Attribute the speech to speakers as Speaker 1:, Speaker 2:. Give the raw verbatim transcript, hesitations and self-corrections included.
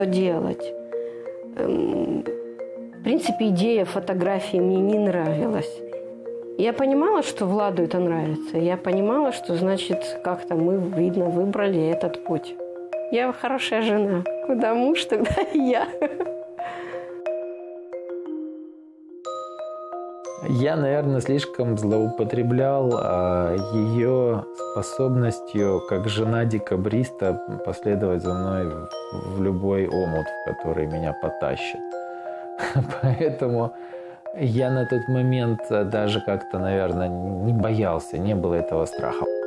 Speaker 1: делать. В принципе, идея фотографии мне не нравилась. Я понимала, что Владу это нравится. Я понимала, что, значит, как-то мы, видно, выбрали этот путь. Я хорошая жена. Куда муж, тогда и я.
Speaker 2: Я, наверное, слишком злоупотреблял а, ее способностью, как жена декабриста, последовать за мной в, в любой омут, в который меня потащит. Поэтому я на тот момент даже как-то, наверное, не боялся, не было этого страха.